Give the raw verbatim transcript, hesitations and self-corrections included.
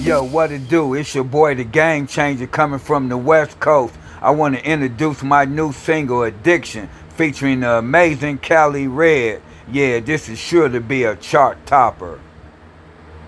Yo, what it do? It's your boy, the Game Changer, coming from the West Coast. I want to introduce my new single, Addiction, featuring the amazing Cali Red. Yeah, this is sure to be a chart topper.